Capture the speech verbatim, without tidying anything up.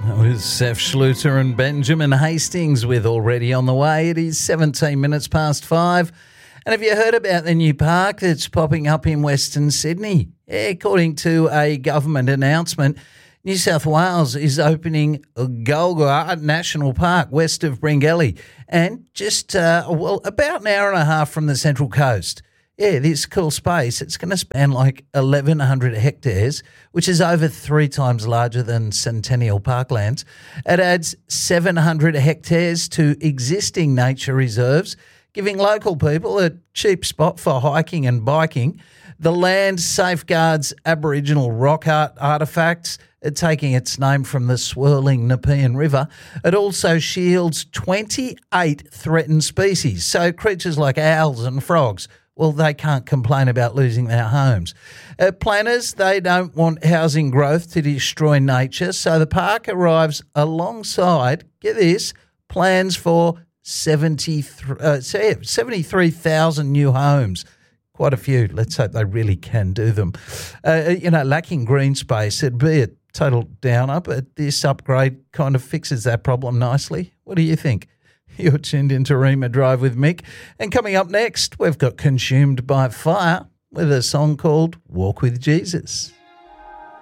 With Seth Schluter and Benjamin Hastings with Already on the Way. It is seventeen minutes past five. And have you heard about the new park that's popping up in Western Sydney? Yeah, according to a government announcement, New South Wales is opening Gulga National Park west of Bringelly and just, uh, well, about an hour and a half from the Central Coast. Yeah, this cool space, it's going to span like eleven hundred hectares, which is over three times larger than Centennial Parklands. It adds seven hundred hectares to existing nature reserves, giving local people a cheap spot for hiking and biking. The land safeguards Aboriginal rock art artefacts, taking its name from the swirling Nepean River. It also shields twenty-eight threatened species, so creatures like owls and frogs, well, they can't complain about losing their homes. Uh, planners, they don't want housing growth to destroy nature, so the park arrives alongside, get this, plans for seventy-three, uh, seventy-three thousand new homes. Quite a few. Let's hope they really can do them. Uh, you know, lacking green space, it'd be a total downer, but this upgrade kind of fixes that problem nicely. What do you think? You're tuned into Rima Drive with Mick. And coming up next, we've got Consumed by Fire with a song called Walk with Jesus.